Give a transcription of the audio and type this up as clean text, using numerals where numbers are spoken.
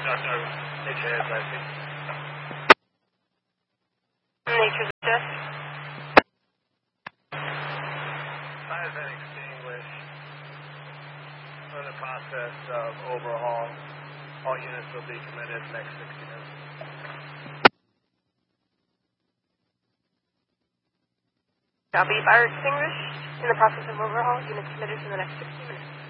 Nature has that. Nature's just. Fire's been extinguished. We're in the process of overhaul. All units will be committed in the next 60 minutes. Copy. Fire extinguished. In the process of overhaul. Units committed in the next 60 minutes.